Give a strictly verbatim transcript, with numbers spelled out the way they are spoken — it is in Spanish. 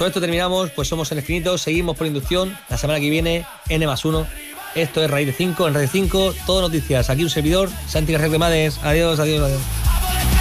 con esto terminamos, pues somos el infinito, seguimos por inducción, la semana que viene, N más uno. Esto es Raíz de cinco, en Raíz de cinco, todo noticias. Aquí un servidor, Santi García Cremades. Adiós, adiós, adiós.